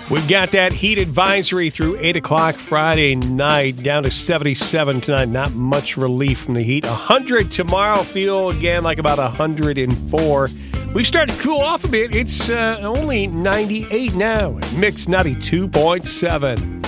We've got that heat advisory through 8 o'clock Friday night, down to 77 tonight. Not much relief from the heat. 100 tomorrow, feel again like about 104. We've started to cool off a bit. It's only 98 now. Mix 92.7.